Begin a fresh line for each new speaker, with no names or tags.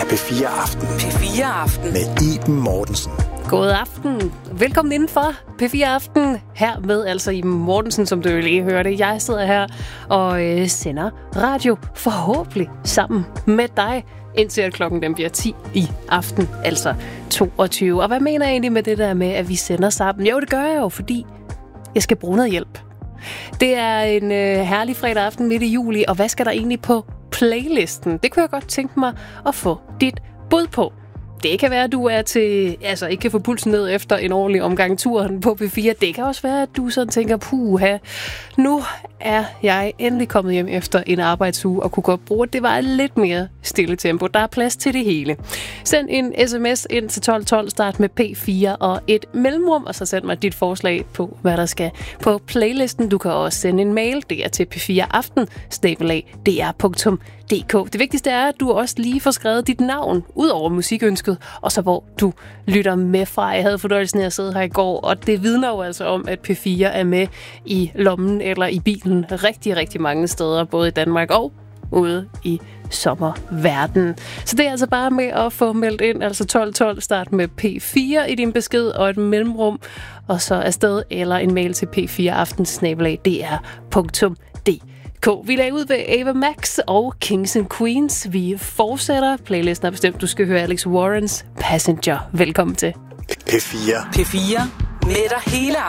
P4 Aften.
P4 Aften.
Med Iben Mortensen.
God aften. Velkommen indenfor P4 Aften. Her med altså Iben Mortensen, som du jo lige hørte. Jeg sidder her og sender radio forhåbentlig sammen med dig, indtil at klokken den bliver 10 i aften, altså 22. Og hvad mener jeg egentlig med det der med, at vi sender sammen? Jo, det gør jeg jo, fordi jeg skal bruge noget hjælp. Det er en herlig fredag aften midt i juli, og hvad skal der egentlig på playlisten? Det kunne jeg godt tænke mig at få dit bud på. Det kan være, at du er til, ikke kan få pulsen ned efter en ordentlig omgang turen på P4. Det kan også være, at du sådan tænker, puha, nu er jeg endelig kommet hjem efter en arbejdsuge og kunne godt bruge, at det var et lidt mere stille tempo. Der er plads til det hele. Send en sms ind til 1212, start med P4 og et mellemrum, og så send mig dit forslag på, hvad der skal på playlisten. Du kan også sende en mail, det er til p4aften@dr.dk. Det vigtigste er, at du også lige får skrevet dit navn ud over musikønsket, og så hvor du lytter med fra. Jeg havde fornøjelsen af at sidde her i går, og det vidner jo altså om, at P4 er med i lommen eller i bilen rigtig, rigtig mange steder, både i Danmark og ude i sommerverden. Så det er altså bare med at få meldt ind, altså 1212, start med P4 i din besked og et mellemrum, og så afsted eller en mail til p4aften@dr.dk. Vi lagde ud ved Ava Max og Kings and Queens. Vi fortsætter. Playlisten er bestemt. Du skal høre Alex Warrens Passenger. Velkommen til.
P4.
P4 med dig hele